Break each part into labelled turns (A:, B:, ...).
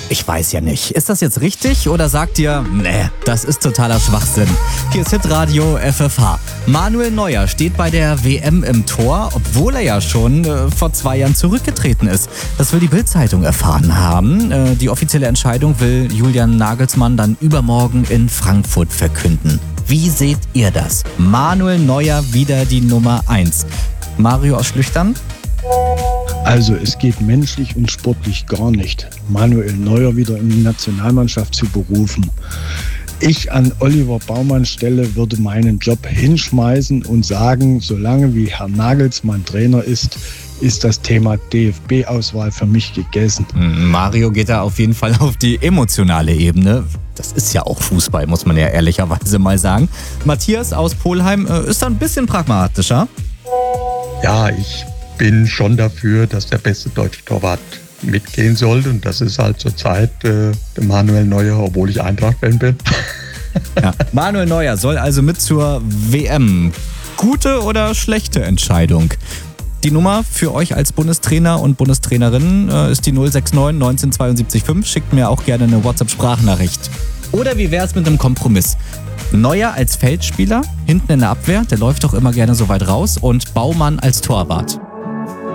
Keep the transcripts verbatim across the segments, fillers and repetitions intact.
A: Ich weiß ja nicht. Ist das jetzt richtig oder sagt ihr, nee, das ist totaler Schwachsinn? Hier ist Hitradio F F H. Manuel Neuer steht bei der W M im Tor, obwohl er ja schon äh, vor zwei Jahren zurückgetreten ist. Das will die Bild-Zeitung erfahren haben. Äh, die offizielle Entscheidung will Julian Nagelsmann dann übermorgen in Frankfurt verkünden. Wie seht ihr das? Manuel Neuer wieder die Nummer eins. Mario aus Schlüchtern?
B: Also es geht menschlich und sportlich gar nicht, Manuel Neuer wieder in die Nationalmannschaft zu berufen. Ich an Oliver Baumanns Stelle würde meinen Job hinschmeißen und sagen, solange wie Herr Nagelsmann Trainer ist, ist das Thema D F B-Auswahl für mich gegessen.
A: Mario geht da auf jeden Fall auf die emotionale Ebene. Das ist ja auch Fußball, muss man ja ehrlicherweise mal sagen. Matthias aus Polheim ist da ein bisschen pragmatischer.
C: Ja, ich bin schon dafür, dass der beste deutsche Torwart mitgehen sollte. Und das ist halt zurzeit äh, der Manuel Neuer, obwohl ich Eintracht-Fan bin.
A: Ja, Manuel Neuer soll also mit zur W M. Gute oder schlechte Entscheidung? Die Nummer für euch als Bundestrainer und Bundestrainerin äh, ist die null sechs neun neunzehn zweiundsiebzig fünf. Schickt mir auch gerne eine WhatsApp-Sprachnachricht. Oder wie wäre es mit einem Kompromiss? Neuer als Feldspieler, hinten in der Abwehr, der läuft doch immer gerne so weit raus, und Baumann als Torwart.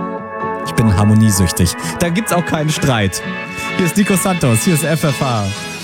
A: Ich bin harmoniesüchtig. Da gibt's auch keinen Streit. Hier ist Nico Santos, hier ist F F H.